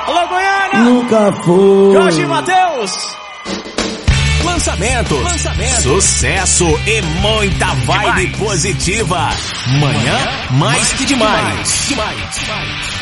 Alô, Goiânia! Nunca foi. Jorge Mateus! Lançamento, sucesso e muita vibe positiva. Manhã mais que demais.